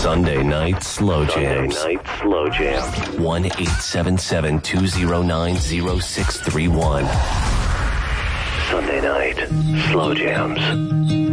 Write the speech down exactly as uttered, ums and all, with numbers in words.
Sunday Night Slow Jams. Sunday Night Slow Jams. one eight seven seven, two zero nine, zero six three one. Sunday Night Slow Jams.